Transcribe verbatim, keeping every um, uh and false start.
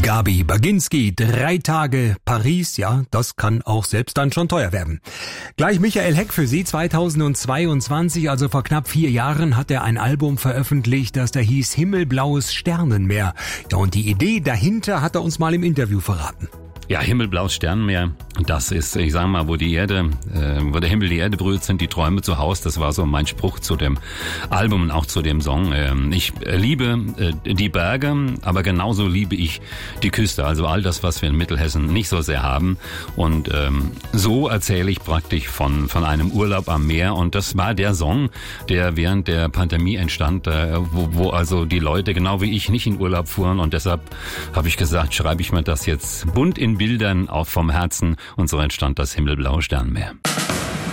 Gabi Baginski, drei Tage Paris, ja, das kann auch selbst dann schon teuer werden. Gleich Michael Heck für Sie, zweitausendzweiundzwanzig, also vor knapp vier Jahren, hat er ein Album veröffentlicht, das da hieß Himmelblaues Sternenmeer. Ja, und die Idee dahinter hat er uns mal im Interview verraten. Ja, Himmelblaues Sternenmeer, das ist, ich sag mal, wo die Erde, äh, wo der Himmel die Erde berührt, sind die Träume zu Haus. Das war so mein Spruch zu dem Album und auch zu dem Song. Ähm, ich liebe äh, die Berge, aber genauso liebe ich die Küste, also all das, was wir in Mittelhessen nicht so sehr haben. Und ähm, so erzähle ich praktisch von von einem Urlaub am Meer. Und das war der Song, der während der Pandemie entstand, äh, wo, wo also die Leute, genau wie ich, nicht in Urlaub fuhren. Und deshalb habe ich gesagt, schreibe ich mir das jetzt bunt in Bildern auch vom Herzen, und so entstand das Himmelblaue Sternenmeer.